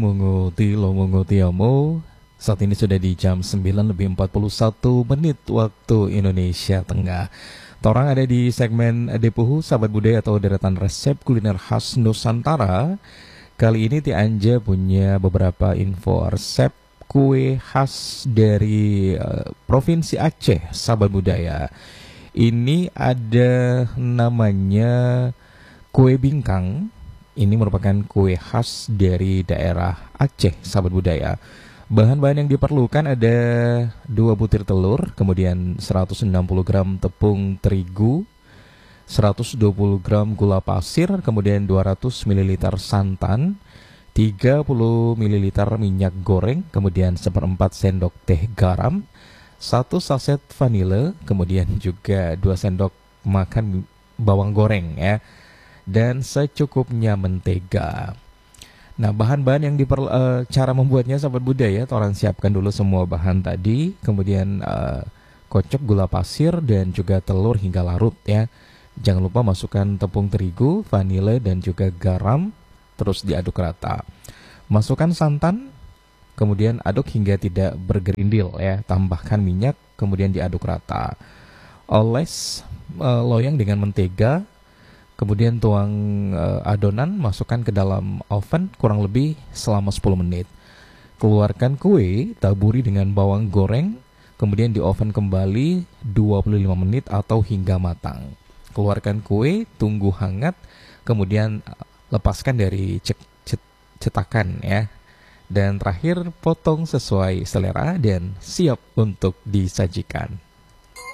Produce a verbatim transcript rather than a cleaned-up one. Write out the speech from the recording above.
menguti lo menguti amo. Saat ini sudah di jam sembilan lebih empat puluh satu menit waktu Indonesia Tengah. Torang ada di segmen Depuhu Sahabat Budaya atau deretan resep kuliner khas Nusantara. Kali ini Ti Anja punya beberapa info resep kue khas dari uh, Provinsi Aceh, Sahabat Budaya. Ini ada namanya kue bingkang. Ini merupakan kue khas dari daerah Aceh, Sahabat Budaya. Bahan-bahan yang diperlukan ada dua butir telur, kemudian seratus enam puluh gram tepung terigu, seratus dua puluh gram gula pasir, kemudian dua ratus mililiter santan, tiga puluh mililiter minyak goreng, kemudian seperempat sendok teh garam, satu saset vanila, kemudian juga dua sendok makan bawang goreng ya, dan secukupnya mentega. Nah, bahan-bahan yang diperlu, uh, cara membuatnya Sahabat Budaya, orang siapkan dulu semua bahan tadi, kemudian uh, kocok gula pasir dan juga telur hingga larut ya. Jangan lupa masukkan tepung terigu, vanila dan juga garam, terus diaduk rata. Masukkan santan, kemudian aduk hingga tidak bergerindil ya. Tambahkan minyak, kemudian diaduk rata. Oles uh, loyang dengan mentega. Kemudian tuang uh, adonan, masukkan ke dalam oven kurang lebih selama sepuluh menit. Keluarkan kue, taburi dengan bawang goreng, kemudian di oven kembali dua puluh lima menit atau hingga matang. Keluarkan kue, tunggu hangat, kemudian lepaskan dari cek, cet, cetakan ya. Dan terakhir potong sesuai selera dan siap untuk disajikan.